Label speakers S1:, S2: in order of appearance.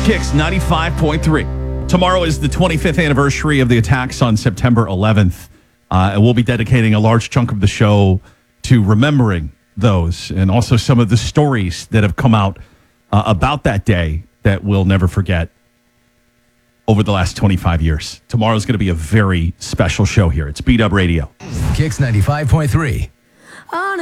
S1: Kicks 95.3. Tomorrow is the 25th anniversary of the attacks on September 11th. And we'll be dedicating a large chunk of the show to remembering those and also some of the stories that have come out about that day that we'll never forget over the last 25 years. Tomorrow's going to be a very special show here. It's Beat Up Radio.
S2: Kicks 95.3.